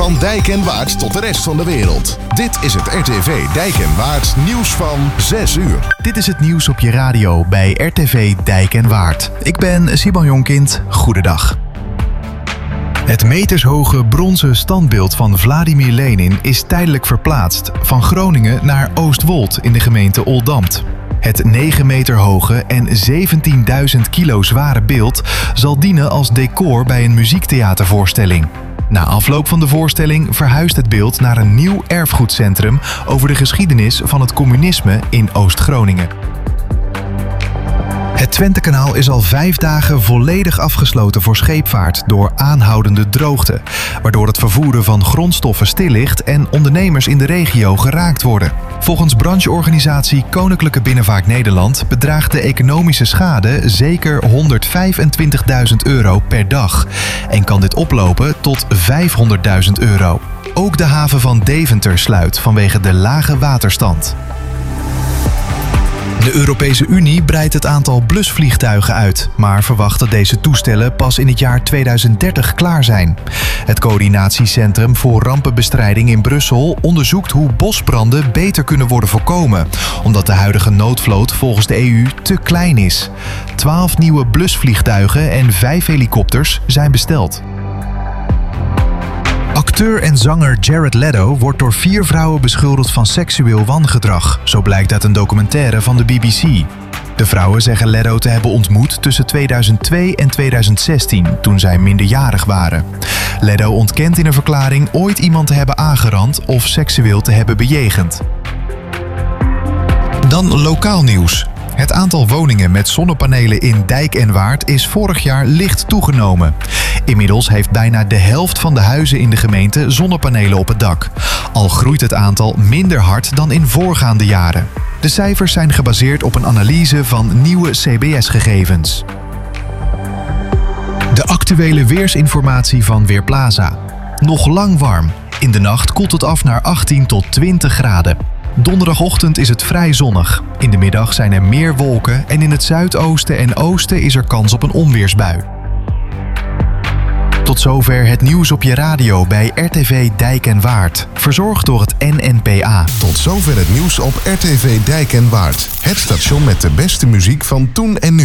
Van Dijk en Waard tot de rest van de wereld. Dit is het RTV Dijk en Waard nieuws van 6 uur. Dit is het nieuws op je radio bij RTV Dijk en Waard. Ik ben Simon Jonkind. Goedendag. Het metershoge bronzen standbeeld van Vladimir Lenin is tijdelijk verplaatst van Groningen naar Oostwold in de gemeente Oldambt. Het 9 meter hoge en 17.000 kilo zware beeld zal dienen als decor bij een muziektheatervoorstelling. Na afloop van de voorstelling verhuist het beeld naar een nieuw erfgoedcentrum over de geschiedenis van het communisme in Oost-Groningen. Het Twentekanaal is al 5 dagen volledig afgesloten voor scheepvaart door aanhoudende droogte, waardoor het vervoeren van grondstoffen stil ligt en ondernemers in de regio geraakt worden. Volgens brancheorganisatie Koninklijke Binnenvaart Nederland bedraagt de economische schade zeker €125.000 per dag en kan dit oplopen tot €500.000. Ook de haven van Deventer sluit vanwege de lage waterstand. De Europese Unie breidt het aantal blusvliegtuigen uit, maar verwacht dat deze toestellen pas in het jaar 2030 klaar zijn. Het coördinatiecentrum voor rampenbestrijding in Brussel onderzoekt hoe bosbranden beter kunnen worden voorkomen, omdat de huidige noodvloot volgens de EU te klein is. 12 nieuwe blusvliegtuigen en 5 helikopters zijn besteld. Acteur en zanger Jared Leto wordt door 4 vrouwen beschuldigd van seksueel wangedrag. Zo blijkt uit een documentaire van de BBC. De vrouwen zeggen Leto te hebben ontmoet tussen 2002 en 2016, toen zij minderjarig waren. Leto ontkent in een verklaring ooit iemand te hebben aangerand of seksueel te hebben bejegend. Dan lokaal nieuws. Het aantal woningen met zonnepanelen in Dijk en Waard is vorig jaar licht toegenomen. Inmiddels heeft bijna de helft van de huizen in de gemeente zonnepanelen op het dak. Al groeit het aantal minder hard dan in voorgaande jaren. De cijfers zijn gebaseerd op een analyse van nieuwe CBS-gegevens. De actuele weersinformatie van Weerplaza. Nog lang warm. In de nacht koelt het af naar 18 tot 20 graden. Donderdagochtend is het vrij zonnig. In de middag zijn er meer wolken en in het zuidoosten en oosten is er kans op een onweersbui. Tot zover het nieuws op je radio bij RTV Dijk en Waard. Verzorgd door het NNPA. Tot zover het nieuws op RTV Dijk en Waard. Het station met de beste muziek van toen en nu.